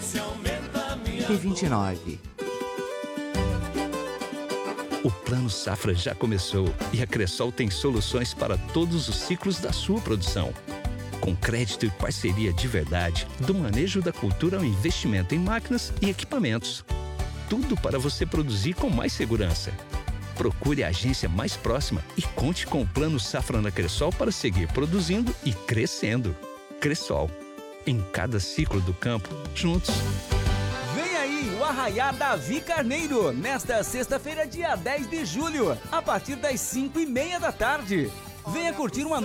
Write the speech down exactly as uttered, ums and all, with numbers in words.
T vinte e nove. O Plano Safra já começou e a Cressol tem soluções para todos os ciclos da sua produção. Com crédito e parceria de verdade, do manejo da cultura ao investimento em máquinas e equipamentos. Tudo para você produzir com mais segurança. Procure a agência mais próxima e conte com o Plano Safra na Cressol para seguir produzindo e crescendo. Cressol. Em cada ciclo do campo, juntos. Vem aí o Arraiá Davi Carneiro, nesta sexta-feira, dia dez de julho, a partir das cinco e meia da tarde. Venha curtir uma